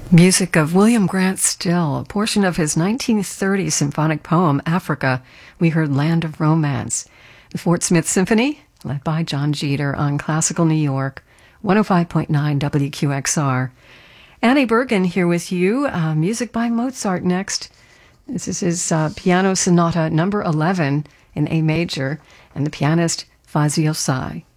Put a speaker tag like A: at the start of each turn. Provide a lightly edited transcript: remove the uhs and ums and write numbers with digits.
A: Music of William Grant Still, a portion of his 1930 symphonic poem, Africa. We heard Land of Romance. The Fort Smith Symphony, led by John Jeter on Classical New York, 105.9 WQXR. Annie Bergen here with you. Music by Mozart next. This is his Piano Sonata number 11 in A major, and the pianist Fazil Say.